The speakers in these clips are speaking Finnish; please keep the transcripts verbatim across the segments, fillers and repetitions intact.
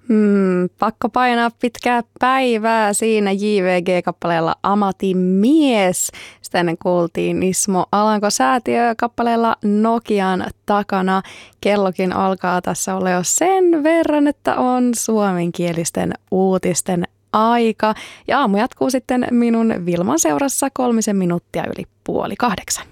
Hmm, pakko painaa pitkää päivää siinä J V G-kappaleella Amatin mies. Sitä ennen kuultiin Ismo Alanko-säätiö kappaleella Nokian takana. Kellokin alkaa tässä olla jo sen verran, että on suomenkielisten uutisten aika. Ja aamu jatkuu sitten minun Vilman seurassa kolmisen minuuttia yli puoli kahdeksan.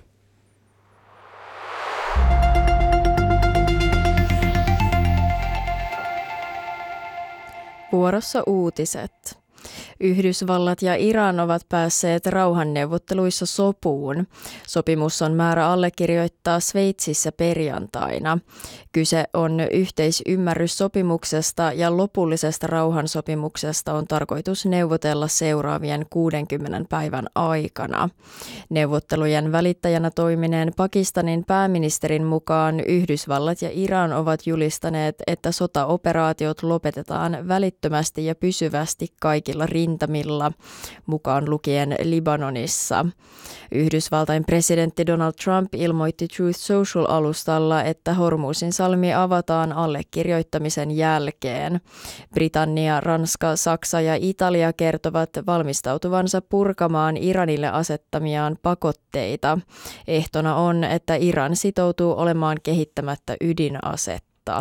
Vuorossa uutiset. Yhdysvallat ja Iran ovat päässeet rauhanneuvotteluissa sopuun. Sopimus on määrä allekirjoittaa Sveitsissä perjantaina. Kyse on yhteisymmärryssopimuksesta ja lopullisesta rauhansopimuksesta on tarkoitus neuvotella seuraavien kuudenkymmenen päivän aikana. Neuvottelujen välittäjänä toimineen Pakistanin pääministerin mukaan Yhdysvallat ja Iran ovat julistaneet, että sotaoperaatiot lopetetaan välittömästi ja pysyvästi kaikilla rintamilla, mukaan lukien Libanonissa. Yhdysvaltain presidentti Donald Trump ilmoitti Truth Social-alustalla, että Hormuzin salmi avataan allekirjoittamisen jälkeen. Britannia, Ranska, Saksa ja Italia kertovat valmistautuvansa purkamaan Iranille asettamiaan pakotteita. Ehtona on, että Iran sitoutuu olemaan kehittämättä ydinasetta.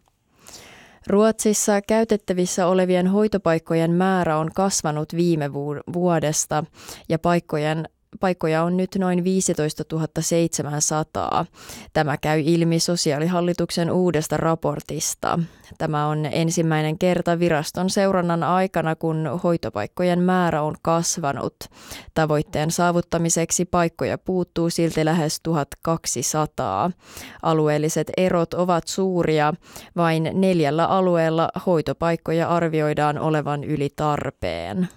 Ruotsissa käytettävissä olevien hoitopaikkojen määrä on kasvanut viime vuodesta ja paikkojen Paikkoja on nyt noin viisitoistatuhatta seitsemänsataa. Tämä käy ilmi sosiaalihallituksen uudesta raportista. Tämä on ensimmäinen kerta viraston seurannan aikana, kun hoitopaikkojen määrä on kasvanut. Tavoitteen saavuttamiseksi paikkoja puuttuu silti lähes tuhatkaksisataa. Alueelliset erot ovat suuria. Vain neljällä alueella hoitopaikkoja arvioidaan olevan yli tarpeen.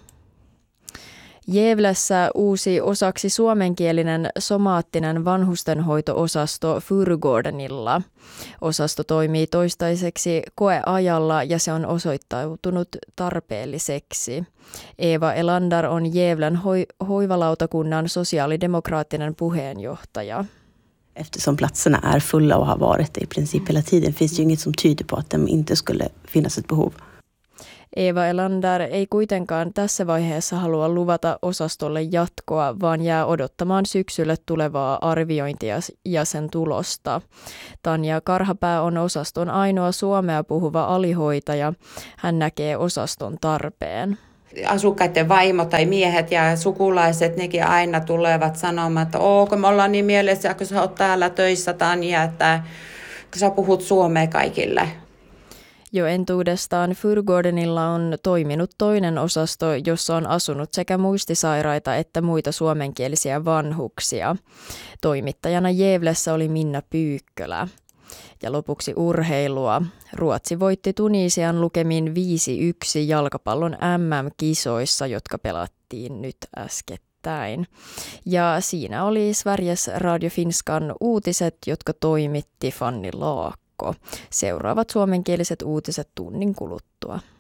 Gävlessä uusi osaksi suomenkielinen somaattinen vanhustenhoito-osasto Furugårdenilla. Osasto toimii toistaiseksi koeajalla ja se on osoittautunut tarpeelliseksi. Eva Elander on Gävlen hoi- hoivalautakunnan sosiaalidemokraattinen puheenjohtaja. Eftersom platserna är fulla och har varit det i princip hela tiden finns det ju inget som tyder på att det inte skulle finnas ett behov. Eva Elander ei kuitenkaan tässä vaiheessa halua luvata osastolle jatkoa, vaan jää odottamaan syksylle tulevaa arviointia ja sen tulosta. Tanja Karhapää on osaston ainoa suomea puhuva alihoitaja. Hän näkee osaston tarpeen. Asukkaiden vaimo tai miehet ja sukulaiset, nekin aina tulevat sanomaan, että oo, kun me ollaan niin mielessä, kun sä oot täällä töissä, Tanja, että kun sä puhut suomea kaikille. Jo entuudestaan Furugårdenilla on toiminut toinen osasto, jossa on asunut sekä muistisairaita että muita suomenkielisiä vanhuksia. Toimittajana Gävlessä oli Minna Pyykkölä. Ja lopuksi urheilua. Ruotsi voitti Tunisian lukemin viisi yksi jalkapallon M M-kisoissa, jotka pelattiin nyt äskettäin. Ja siinä oli Sveriges Radio Finskan uutiset, jotka toimitti Fanni Laakko. Seuraavat suomenkieliset uutiset tunnin kuluttua.